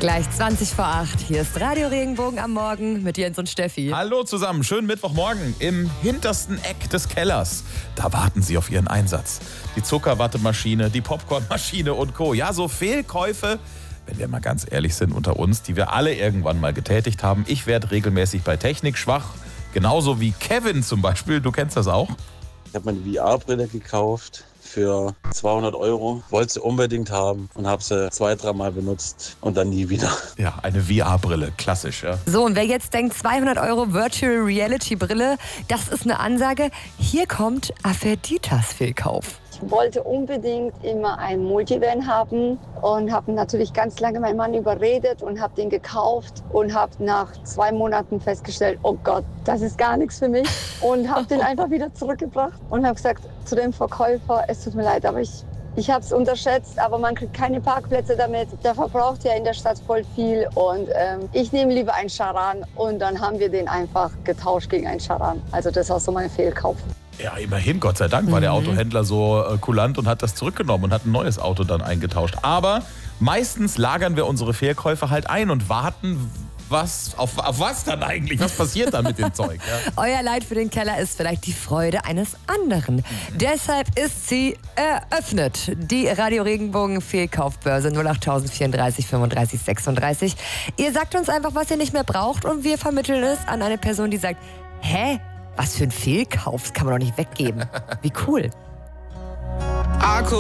Gleich 20 vor 8. Hier ist Radio Regenbogen am Morgen mit Jens und Steffi. Hallo zusammen, schönen Mittwochmorgen im hintersten Eck des Kellers. Da warten Sie auf Ihren Einsatz. Die Zuckerwattemaschine, die Popcornmaschine und Co. Ja, so Fehlkäufe, wenn wir mal ganz ehrlich sind unter uns, die wir alle irgendwann mal getätigt haben. Ich werde regelmäßig bei Technik schwach, genauso wie Kevin zum Beispiel. Du kennst das auch? Ich habe meine VR-Brille gekauft für 200 €. Wollte sie unbedingt haben und habe sie 2-3 Mal benutzt und dann nie wieder. Ja, eine VR-Brille, klassisch, ja. So, und wer jetzt denkt, 200 € Virtual Reality Brille, das ist eine Ansage. Hier kommt Aphrodite's Fehlkauf. Ich wollte unbedingt immer einen Multivan haben und habe natürlich ganz lange meinen Mann überredet und habe den gekauft und habe nach 2 Monaten festgestellt, oh Gott, das ist gar nichts für mich, und habe den einfach wieder zurückgebracht und habe gesagt zu dem Verkäufer, es tut mir leid, aber ich habe es unterschätzt, aber man kriegt keine Parkplätze damit. Der verbraucht ja in der Stadt voll viel und ich nehme lieber einen Charan, und dann haben wir den einfach getauscht gegen einen Charan. Also das war so mein Fehlkauf. Ja, immerhin, Gott sei Dank, war der Autohändler so kulant und hat das zurückgenommen und hat ein neues Auto dann eingetauscht. Aber meistens lagern wir unsere Fehlkäufe halt ein und warten, auf was dann eigentlich? Was passiert dann mit dem Zeug? Ja? Euer Leid für den Keller ist vielleicht die Freude eines anderen. Deshalb ist sie eröffnet. Die Radio Regenbogen Fehlkaufbörse 08034 35 36. Ihr sagt uns einfach, was ihr nicht mehr braucht, und wir vermitteln es an eine Person, die sagt, hä? Was für ein Fehlkauf? Das kann man doch nicht weggeben. Wie cool.